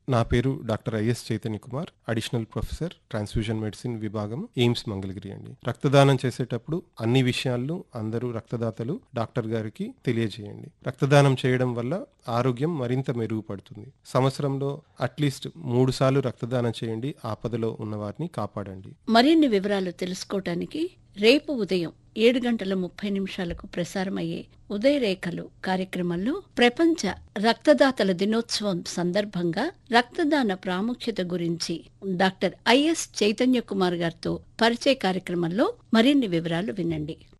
నా పేరు doctor is Chaitanya Kumar, additional professor transfusion medicine విభాగం, ఎయిమ్స్ మంగళగిరి అండి. రక్తదానం చేసేటప్పుడు అన్ని విషయాలను అందరూ రక్తదాతలు డాక్టర్ గారికి తెలియజేయండి. రక్తదానం చేయడం వల్ల ఆరోగ్యం మరింత మెరుగుపడుతుంది. సంవత్సరంలో అట్లీస్ట్ 3 సార్లు రక్తదానం చేయండి. ఆపదలో ఉన్న వారిని కాపాడండి. మరిన్ని వివరాలు తెలుసుకోవటానికి రేపు ఉదయం 7:30 ప్రసారమయ్యే ఉదయరేఖలు కార్యక్రమంలో ప్రపంచ రక్తదాతల దినోత్సవం సందర్భంగా రక్తదాన ప్రాముఖ్యత గురించి డాక్టర్ ఐఎస్ చైతన్య కుమార్ గారితో పరిచయ కార్యక్రమంలో మరిన్ని వివరాలు వినండి.